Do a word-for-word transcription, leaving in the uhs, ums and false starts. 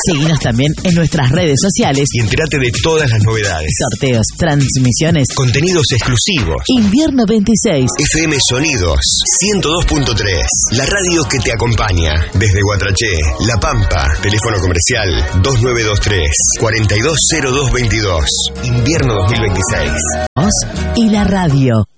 Seguinos también en nuestras redes sociales y entérate de todas las novedades. Sorteos, transmisiones, contenidos exclusivos. Invierno veintiséis. F M Sonidos ciento dos punto tres. La radio que te acompaña desde Guatraché, La Pampa. Teléfono comercial dos nueve dos tres, cuatro dos cero dos dos. Invierno dos mil veintiséis. Vos y la radio.